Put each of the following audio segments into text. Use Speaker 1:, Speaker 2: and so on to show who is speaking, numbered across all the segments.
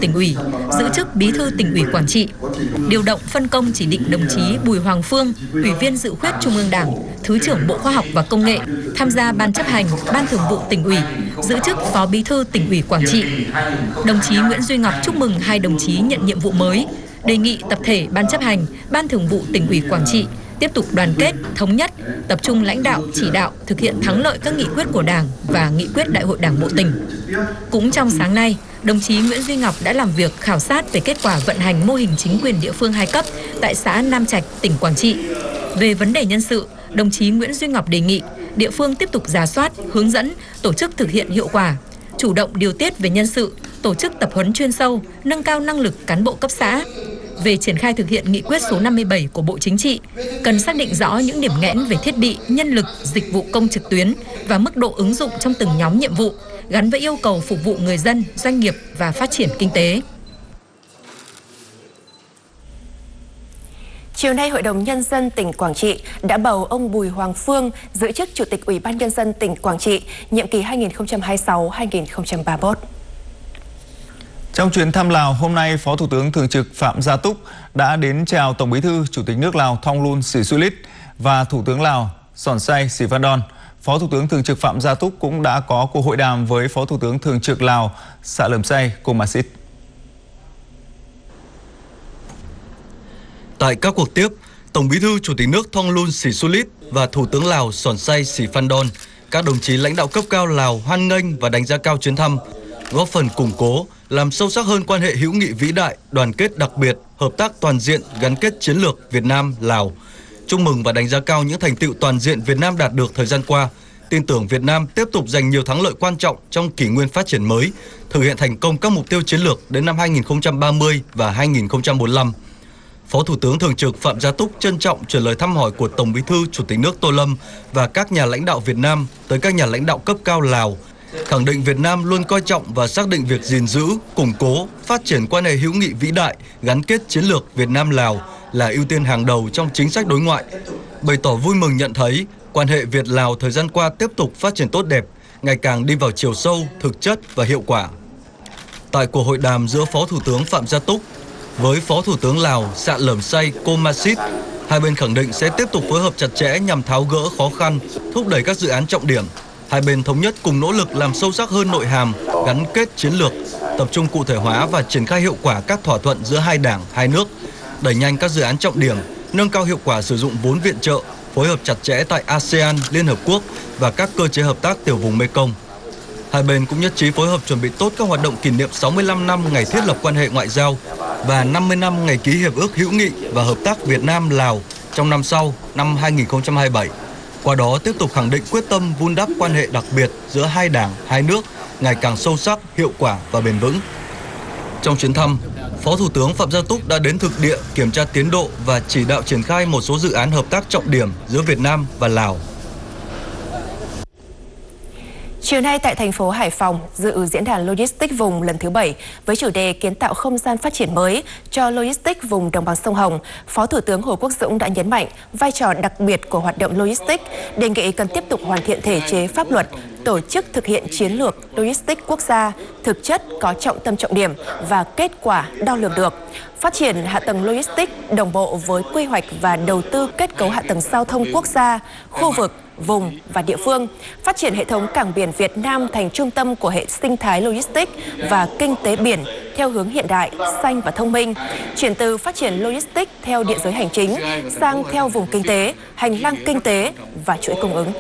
Speaker 1: Tỉnh ủy, giữ chức Bí thư Tỉnh ủy Quảng Trị. Điều động phân công chỉ định đồng chí Bùi Hoàng Phương, Ủy viên Dự khuyết Trung ương Đảng, Thứ trưởng Bộ Khoa học và Công nghệ, tham gia Ban chấp hành, Ban thường vụ Tỉnh ủy, giữ chức Phó Bí thư Tỉnh ủy Quảng Trị. Đồng chí Nguyễn Duy Ngọc chúc mừng hai đồng chí nhận nhiệm vụ mới, đề nghị tập thể Ban chấp hành, Ban thường vụ Tỉnh ủy Quảng Trị tiếp tục đoàn kết, thống nhất, tập trung lãnh đạo, chỉ đạo, thực hiện thắng lợi các nghị quyết của Đảng và nghị quyết Đại hội Đảng bộ tỉnh. Cũng trong sáng nay, đồng chí Nguyễn Duy Ngọc đã làm việc khảo sát về kết quả vận hành mô hình chính quyền địa phương 2 cấp tại xã Nam Trạch, tỉnh Quảng Trị. Về vấn đề nhân sự, đồng chí Nguyễn Duy Ngọc đề nghị địa phương tiếp tục rà soát, hướng dẫn, tổ chức thực hiện hiệu quả, chủ động điều tiết về nhân sự, tổ chức tập huấn chuyên sâu, nâng cao năng lực cán bộ cấp xã. Về triển khai thực hiện nghị quyết số 57 của Bộ Chính trị, cần xác định rõ những điểm nghẽn về thiết bị, nhân lực, dịch vụ công trực tuyến và mức độ ứng dụng trong từng nhóm nhiệm vụ, gắn với yêu cầu phục vụ người dân, doanh nghiệp và phát triển kinh tế.
Speaker 2: Chiều nay, Hội đồng Nhân dân tỉnh Quảng Trị đã bầu ông Bùi Hoàng Phương giữ chức Chủ tịch Ủy ban Nhân dân tỉnh Quảng Trị, nhiệm kỳ 2026-2031.
Speaker 3: Trong chuyến thăm Lào, hôm nay Phó Thủ tướng Thường trực Phạm Gia Túc đã đến chào Tổng Bí thư Chủ tịch nước Lào Thongloun Sisoulith và Thủ tướng Lào Sonsay Sifandon. Phó Thủ tướng Thường trực Phạm Gia Túc cũng đã có cuộc hội đàm với Phó Thủ tướng Thường trực Lào Salemsay Kommasith.
Speaker 4: Tại các cuộc tiếp, Tổng Bí thư Chủ tịch nước Thongloun Sisoulith và Thủ tướng Lào Sonsay Sifandon, các đồng chí lãnh đạo cấp cao Lào hoan nghênh và đánh giá cao chuyến thăm, góp phần củng cố, làm sâu sắc hơn quan hệ hữu nghị vĩ đại, đoàn kết đặc biệt, hợp tác toàn diện, gắn kết chiến lược Việt Nam-Lào. Chúc mừng và đánh giá cao những thành tựu toàn diện Việt Nam đạt được thời gian qua, tin tưởng Việt Nam tiếp tục giành nhiều thắng lợi quan trọng trong kỷ nguyên phát triển mới, thực hiện thành công các mục tiêu chiến lược đến năm 2030 và 2045. Phó Thủ tướng Thường trực Phạm Gia Túc trân trọng truyền lời thăm hỏi của Tổng Bí thư Chủ tịch nước Tô Lâm và các nhà lãnh đạo Việt Nam tới các nhà lãnh đạo cấp cao Lào, khẳng định Việt Nam luôn coi trọng và xác định việc gìn giữ, củng cố, phát triển quan hệ hữu nghị vĩ đại, gắn kết chiến lược Việt Nam-Lào là ưu tiên hàng đầu trong chính sách đối ngoại. Bày tỏ vui mừng nhận thấy quan hệ Việt-Lào thời gian qua tiếp tục phát triển tốt đẹp, ngày càng đi vào chiều sâu, thực chất và hiệu quả. Tại cuộc hội đàm giữa Phó Thủ tướng Phạm Gia Túc với Phó Thủ tướng Lào Salemsay Kommasith, hai bên khẳng định sẽ tiếp tục phối hợp chặt chẽ nhằm tháo gỡ khó khăn, thúc đẩy các dự án trọng điểm. Hai bên thống nhất cùng nỗ lực làm sâu sắc hơn nội hàm, gắn kết chiến lược, tập trung cụ thể hóa và triển khai hiệu quả các thỏa thuận giữa hai đảng, hai nước, đẩy nhanh các dự án trọng điểm, nâng cao hiệu quả sử dụng vốn viện trợ, phối hợp chặt chẽ tại ASEAN, Liên Hợp Quốc và các cơ chế hợp tác tiểu vùng Mekong. Hai bên cũng nhất trí phối hợp chuẩn bị tốt các hoạt động kỷ niệm 65 năm ngày thiết lập quan hệ ngoại giao và 50 năm ngày ký Hiệp ước hữu nghị và hợp tác Việt Nam-Lào trong năm sau, năm 2027. Qua đó tiếp tục khẳng định quyết tâm vun đắp quan hệ đặc biệt giữa hai đảng, hai nước ngày càng sâu sắc, hiệu quả và bền vững. Trong chuyến thăm, Phó Thủ tướng Phạm Gia Túc đã đến thực địa kiểm tra tiến độ và chỉ đạo triển khai một số dự án hợp tác trọng điểm giữa Việt Nam và Lào.
Speaker 2: Chiều nay tại thành phố Hải Phòng, dự diễn đàn Logistics vùng lần thứ 7 với chủ đề kiến tạo không gian phát triển mới cho Logistics vùng đồng bằng sông Hồng, Phó Thủ tướng Hồ Quốc Dũng đã nhấn mạnh vai trò đặc biệt của hoạt động Logistics, đề nghị cần tiếp tục hoàn thiện thể chế pháp luật, tổ chức thực hiện chiến lược Logistics quốc gia, thực chất có trọng tâm trọng điểm và kết quả đo lường được. Phát triển hạ tầng Logistics đồng bộ với quy hoạch và đầu tư kết cấu hạ tầng giao thông quốc gia, khu vực, vùng và địa phương, phát triển hệ thống cảng biển Việt Nam thành trung tâm của hệ sinh thái Logistics và kinh tế biển theo hướng hiện đại, xanh và thông minh, chuyển từ phát triển Logistics theo địa giới hành chính sang theo vùng kinh tế, hành lang kinh tế và chuỗi cung ứng.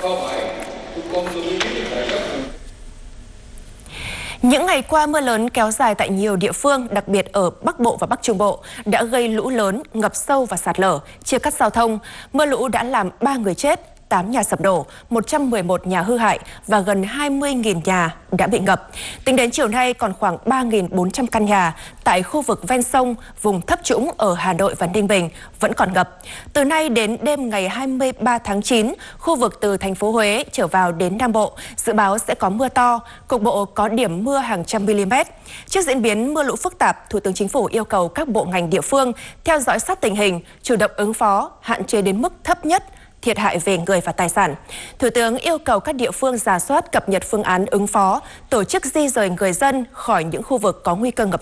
Speaker 2: Những ngày qua, mưa lớn kéo dài tại nhiều địa phương, đặc biệt ở Bắc Bộ và Bắc Trung Bộ, đã gây lũ lớn, ngập sâu và sạt lở, chia cắt giao thông. Mưa lũ đã làm 3 người chết, 8 nhà sập đổ, 111 nhà hư hại và gần 20.000 nhà đã bị ngập. Tính đến chiều nay, còn khoảng 3.400 căn nhà tại khu vực ven sông, vùng thấp trũng ở Hà Nội và Ninh Bình vẫn còn ngập. Từ nay đến đêm ngày 23 tháng 9, khu vực từ thành phố Huế trở vào đến Nam Bộ dự báo sẽ có mưa to, cục bộ có điểm mưa hàng trăm mm. Trước diễn biến mưa lũ phức tạp, Thủ tướng Chính phủ yêu cầu các bộ ngành địa phương theo dõi sát tình hình, chủ động ứng phó, hạn chế đến mức thấp nhất thiệt hại về người và tài sản. Thủ tướng yêu cầu các địa phương rà soát cập nhật phương án ứng phó, tổ chức di rời người dân khỏi những khu vực có nguy cơ ngập